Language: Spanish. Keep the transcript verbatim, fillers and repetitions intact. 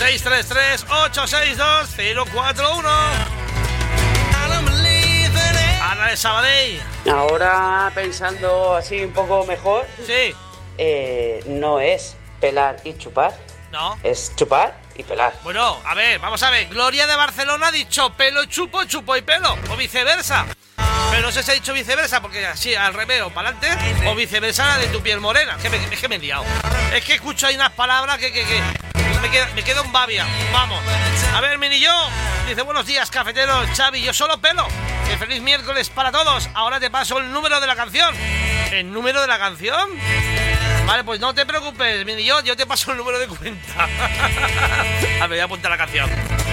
seis tres tres, ocho seis dos, cero cuatro uno. Ana de Sabadell. Ahora pensando así un poco mejor. Sí. Eh, no es pelar y chupar. No. Es chupar y pelar. Bueno, a ver, vamos a ver. Gloria de Barcelona ha dicho pelo y chupo, chupo y pelo. O viceversa. Pero no sé si ha dicho viceversa, porque así, al revés o para adelante. O viceversa la de tu piel morena. Es que me, es que me he liado. Es que escucho ahí unas palabras que... que, que me, queda, me queda un babia. Vamos. A ver, Mini yo. Dice, buenos días, cafeteros. Xavi, yo solo pelo. Que feliz miércoles para todos. Ahora te paso el número de la canción. ¿El número de la canción? Vale, pues no te preocupes, Mini yo. Yo te paso el número de cuenta. A ver, voy a apuntar la canción.